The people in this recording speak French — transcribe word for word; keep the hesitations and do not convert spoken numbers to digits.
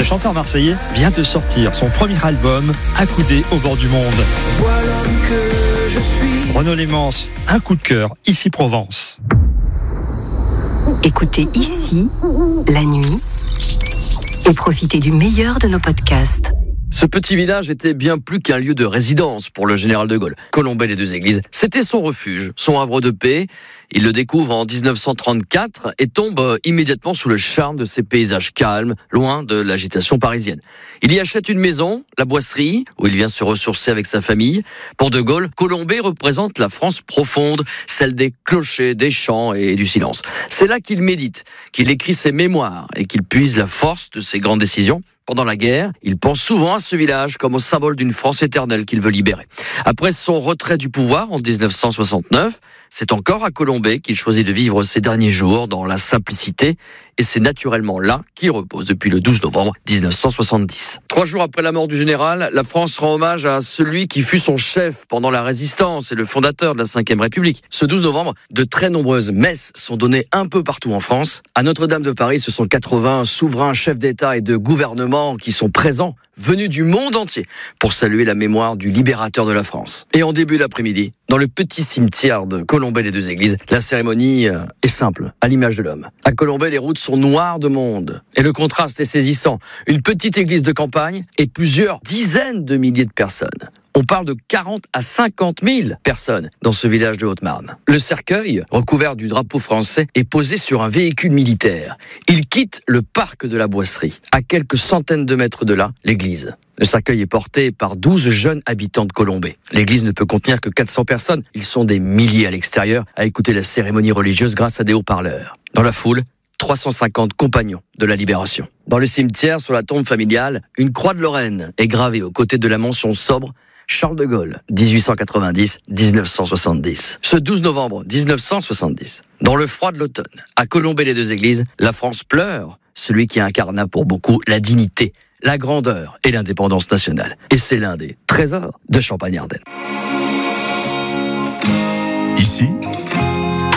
chanteur marseillais vient de sortir son premier album, Accoudé au bord du monde. Voilà que je suis. Renaud Lémence, un coup de cœur, ici Provence. Écoutez Ici, la nuit, et profitez du meilleur de nos podcasts. Ce petit village était bien plus qu'un lieu de résidence pour le général de Gaulle. Colombey-les-Deux-Églises, c'était son refuge, son havre de paix. Il le découvre en dix-neuf cent trente-quatre et tombe immédiatement sous le charme de ces paysages calmes, loin de l'agitation parisienne. Il y achète une maison, la Boisserie, où il vient se ressourcer avec sa famille. Pour de Gaulle, Colombey représente la France profonde, celle des clochers, des chants et du silence. C'est là qu'il médite, qu'il écrit ses mémoires et qu'il puise la force de ses grandes décisions. Pendant la guerre, il pense souvent à ce village comme au symbole d'une France éternelle qu'il veut libérer. Après son retrait du pouvoir en dix-neuf cent soixante-neuf, c'est encore à Colombey qu'il choisit de vivre ses derniers jours dans la simplicité. Et c'est naturellement là qu'il repose depuis le douze novembre dix-neuf cent soixante-dix. Trois jours après la mort du général, la France rend hommage à celui qui fut son chef pendant la Résistance et le fondateur de la cinquième République. Ce douze novembre, de très nombreuses messes sont données un peu partout en France. À Notre-Dame de Paris, ce sont quatre-vingts souverains chefs d'État et de gouvernement qui sont présents, venus du monde entier, pour saluer la mémoire du libérateur de la France. Et en début d'après-midi, dans le petit cimetière de Colombey-les-Deux-Églises, la cérémonie est simple, à l'image de l'homme. À Colombey, les routes sont noires de monde. Et le contraste est saisissant. Une petite église de campagne et plusieurs dizaines de milliers de personnes. On parle de quarante à cinquante mille personnes dans ce village de Haute-Marne. Le cercueil, recouvert du drapeau français, est posé sur un véhicule militaire. Il quitte le parc de la Boisserie. À quelques centaines de mètres de là, l'église. Le cercueil est porté par douze jeunes habitants de Colombey. L'église ne peut contenir que quatre cents personnes. Ils sont des milliers à l'extérieur à écouter la cérémonie religieuse grâce à des haut-parleurs. Dans la foule, trois cent cinquante compagnons de la Libération. Dans le cimetière, sur la tombe familiale, une croix de Lorraine est gravée aux côtés de la mention sobre Charles de Gaulle, dix-huit cent quatre-vingt-dix à dix-neuf cent soixante-dix. Ce douze novembre dix-neuf cent soixante-dix, dans le froid de l'automne, à Colombey-les-Deux-Églises, la France pleure celui qui incarna pour beaucoup la dignité, la grandeur et l'indépendance nationale. Et c'est l'un des trésors de Champagne-Ardenne. Ici,